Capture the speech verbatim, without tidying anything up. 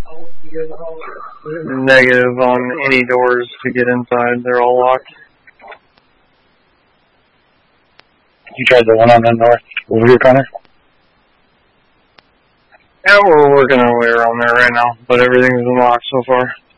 Negative on any doors to get inside. They're all locked. You tried the one on the north over here, Connor? Yeah, we're working our way around there right now, but everything's been locked so far.